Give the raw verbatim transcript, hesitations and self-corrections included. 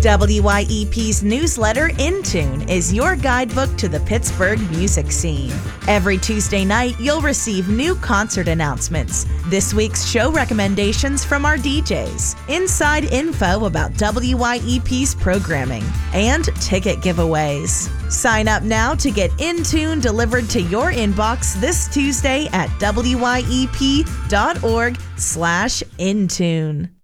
W Y E P's newsletter, In Tune, is your guidebook to the Pittsburgh music scene. Every Tuesday night, you'll receive new concert announcements, this week's show recommendations from our D Js, inside info about W Y E P's programming, and ticket giveaways. Sign up now to get In Tune delivered to your inbox this Tuesday at W Y E P dot org slash In Tune.